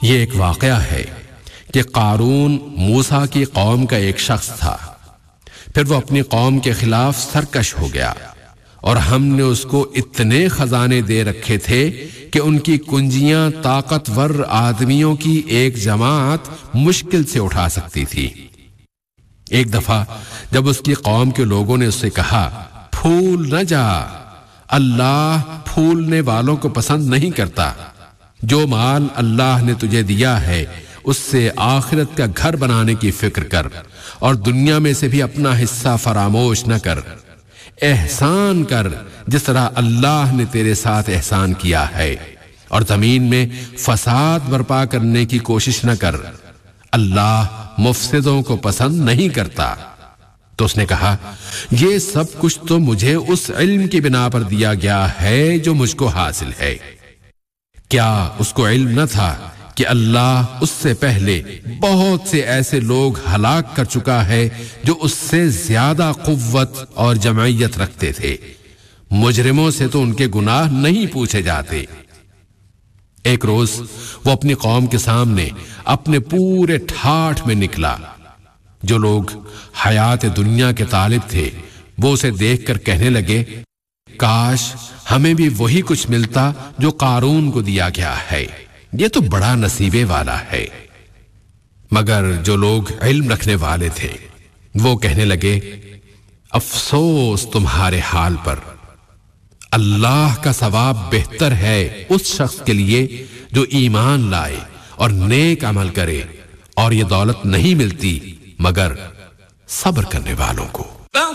یہ ایک واقعہ ہے کہ قارون موسیٰ کی قوم کا ایک شخص تھا، پھر وہ اپنی قوم کے خلاف سرکش ہو گیا، اور ہم نے اس کو اتنے خزانے دے رکھے تھے کہ ان کی کنجیاں طاقتور آدمیوں کی ایک جماعت مشکل سے اٹھا سکتی تھی۔ ایک دفعہ جب اس کی قوم کے لوگوں نے اس سے کہا، پھول نہ جا، اللہ پھولنے والوں کو پسند نہیں کرتا، جو مال اللہ نے تجھے دیا ہے اس سے آخرت کا گھر بنانے کی فکر کر، اور دنیا میں سے بھی اپنا حصہ فراموش نہ کر، احسان کر جس طرح اللہ نے تیرے ساتھ احسان کیا ہے، اور زمین میں فساد برپا کرنے کی کوشش نہ کر، اللہ مفسدوں کو پسند نہیں کرتا۔ تو اس نے کہا، یہ سب کچھ تو مجھے اس علم کی بنا پر دیا گیا ہے جو مجھ کو حاصل ہے۔ کیا اس کو علم نہ تھا کہ اللہ اس سے پہلے بہت سے ایسے لوگ ہلاک کر چکا ہے جو اس سے زیادہ قوت اور جمعیت رکھتے تھے؟ مجرموں سے تو ان کے گناہ نہیں پوچھے جاتے۔ ایک روز وہ اپنی قوم کے سامنے اپنے پورے ٹھاٹھ میں نکلا۔ جو لوگ حیات دنیا کے طالب تھے وہ اسے دیکھ کر کہنے لگے، کاش ہمیں بھی وہی کچھ ملتا جو قارون کو دیا گیا ہے، یہ تو بڑا نصیبے والا ہے۔ مگر جو لوگ علم رکھنے والے تھے وہ کہنے لگے، افسوس تمہارے حال پر، اللہ کا ثواب بہتر ہے اس شخص کے لیے جو ایمان لائے اور نیک عمل کرے، اور یہ دولت نہیں ملتی مگر صبر کرنے والوں کو۔